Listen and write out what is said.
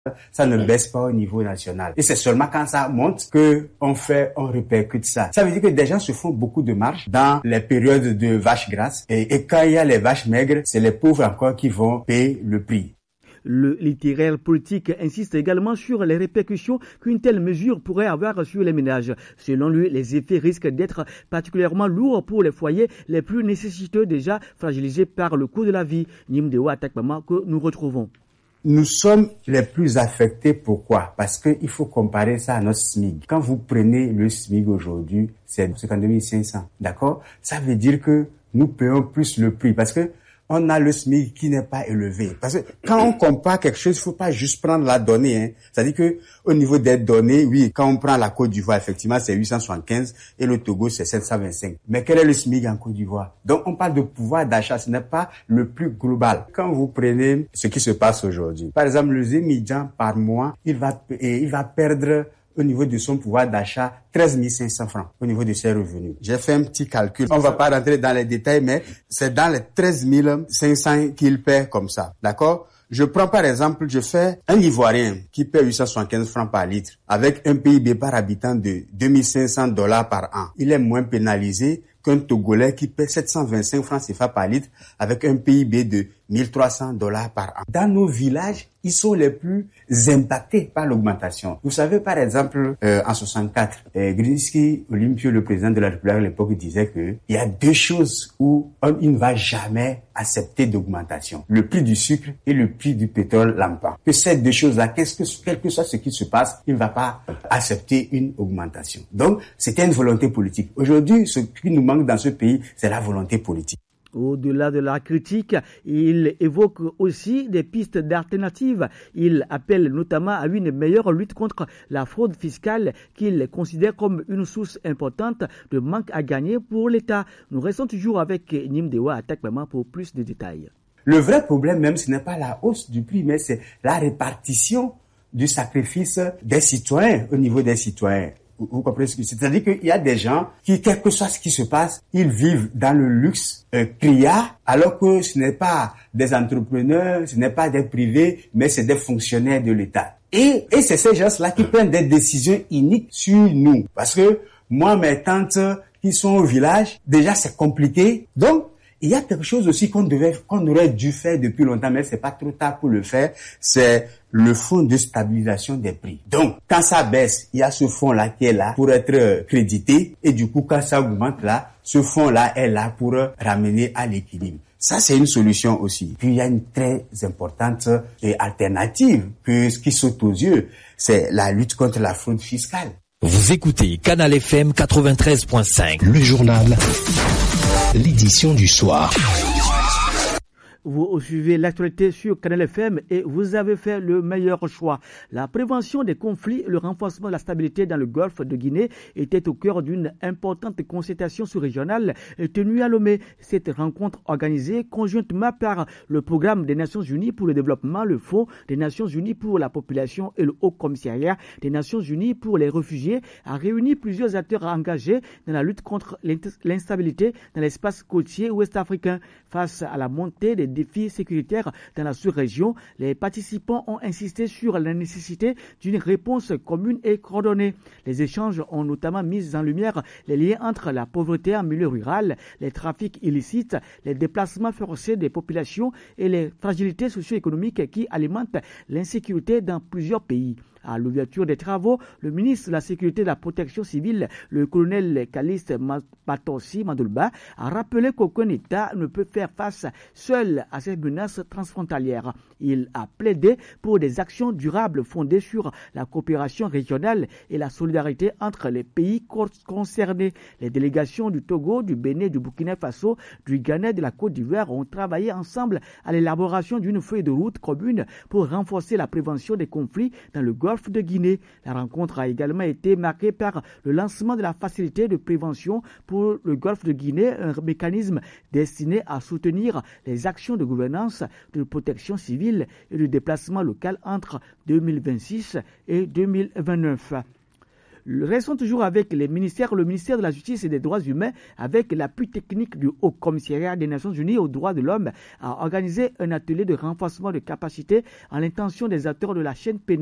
ça ne baisse pas au niveau national. Et c'est seulement quand ça monte que on répercute ça. Ça veut dire que des gens se font beaucoup de marches dans les périodes de vaches grasses et quand il y a les vaches maigres, c'est les pauvres encore qui vont payer le prix. Le littéraire politique insiste également sur les répercussions qu'une telle mesure pourrait avoir sur les ménages. Selon lui, les effets risquent d'être particulièrement lourds pour les foyers les plus nécessiteux déjà fragilisés par le coût de la vie. Nimdewa Atakpama que nous retrouvons. Nous sommes les plus affectés. Pourquoi? Parce qu'il faut comparer ça à notre SMIC. Quand vous prenez le SMIC aujourd'hui, c'est 52 500. D'accord? Ça veut dire que nous payons plus le prix parce que on a le SMIC qui n'est pas élevé. Parce que quand on compare quelque chose, il faut pas juste prendre la donnée, hein. C'est-à-dire que au niveau des données, oui, quand on prend la Côte d'Ivoire, effectivement, c'est 875 et le Togo, c'est 725. Mais quel est le SMIC en Côte d'Ivoire? Donc, on parle de pouvoir d'achat. Ce n'est pas le plus global. Quand vous prenez ce qui se passe aujourd'hui, par exemple, le Zémidjan par mois, il va perdre au niveau de son pouvoir d'achat 13 500 francs au niveau de ses revenus. J'ai fait un petit calcul. On va pas rentrer dans les détails, mais c'est dans les 13 500 qu'il paie comme ça. D'accord? Je prends par exemple, je fais un Ivoirien qui paie 875 francs par litre avec un PIB par habitant de $2500 par an. Il est moins pénalisé qu'un Togolais qui paie 725 francs CFA par litre avec un PIB de $1300 par an. Dans nos villages, ils sont les plus impactés par l'augmentation. Vous savez, par exemple, en 64, Grinsky Olympio, le président de la République à l'époque, disait que il y a deux choses où il ne va jamais accepter d'augmentation. Le prix du sucre et le prix du pétrole lampant. Que ces deux choses-là, quel que soit ce qui se passe, il ne va pas accepter une augmentation. Donc, c'était une volonté politique. Aujourd'hui, ce qui nous manque dans ce pays, c'est la volonté politique. Au-delà de la critique, il évoque aussi des pistes d'alternatives. Il appelle notamment à une meilleure lutte contre la fraude fiscale qu'il considère comme une source importante de manque à gagner pour l'État. Nous restons toujours avec Nimdewa Atakpama pour plus de détails. Le vrai problème même, ce n'est pas la hausse du prix, mais c'est la répartition du sacrifice des citoyens au niveau des citoyens. Vous comprenez ce que c'est? C'est-à-dire qu'il y a des gens qui, quel que soit ce qui se passe, ils vivent dans le luxe criard, alors que ce n'est pas des entrepreneurs, ce n'est pas des privés, mais c'est des fonctionnaires de l'État. Et c'est ces gens-là qui prennent des décisions iniques sur nous. Parce que moi, mes tantes qui sont au village, déjà c'est compliqué. Donc, il y a quelque chose aussi qu'on aurait dû faire depuis longtemps, mais c'est pas trop tard pour le faire. C'est le fonds de stabilisation des prix. Donc, quand ça baisse, il y a ce fonds-là qui est là pour être crédité. Et du coup, quand ça augmente là, ce fonds-là est là pour ramener à l'équilibre. Ça, c'est une solution aussi. Puis, il y a une très importante alternative qui saute aux yeux. C'est la lutte contre la fraude fiscale. Vous écoutez Canal FM 93.5. Le journal. L'édition du soir. Vous suivez l'actualité sur Canal FM et vous avez fait le meilleur choix. La prévention des conflits et le renforcement de la stabilité dans le golfe de Guinée était au cœur d'une importante concertation sous-régionale tenue à Lomé. Cette rencontre organisée conjointement par le Programme des Nations Unies pour le développement, le Fonds des Nations Unies pour la population et le Haut Commissariat des Nations Unies pour les réfugiés a réuni plusieurs acteurs engagés dans la lutte contre l'instabilité dans l'espace côtier ouest-africain. Face à la montée des défis sécuritaires dans la sous-région, les participants ont insisté sur la nécessité d'une réponse commune et coordonnée. Les échanges ont notamment mis en lumière les liens entre la pauvreté en milieu rural, les trafics illicites, les déplacements forcés des populations et les fragilités socio-économiques qui alimentent l'insécurité dans plusieurs pays. À l'ouverture des travaux, le ministre de la Sécurité et de la Protection civile, le colonel Caliste Batorsi Mandulba, a rappelé qu'aucun État ne peut faire face seul à ces menaces transfrontalières. Il a plaidé pour des actions durables fondées sur la coopération régionale et la solidarité entre les pays concernés. Les délégations du Togo, du Bénin, du Burkina Faso, du Ghana et de la Côte d'Ivoire ont travaillé ensemble à l'élaboration d'une feuille de route commune pour renforcer la prévention des conflits dans le Golfe de Guinée. La rencontre a également été marquée par le lancement de la facilité de prévention pour le Golfe de Guinée, un mécanisme destiné à soutenir les actions de gouvernance, de protection civile et de déplacement local entre 2026 et 2029. Restons toujours avec les ministères. Le ministère de la Justice et des Droits humains, avec l'appui technique du Haut Commissariat des Nations Unies aux droits de l'homme, a organisé un atelier de renforcement de capacité à l'intention des acteurs de la chaîne pénale